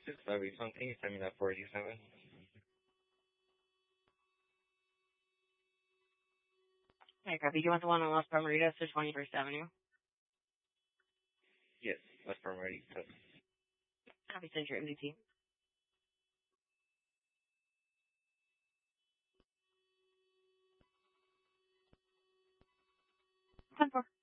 That'll be fun. Can you send me that 487? Hey, copy. Do you want the one on Las Palmeritas to 21st Avenue? Yes, that's from ready. Copy, send your MDT. 10-4.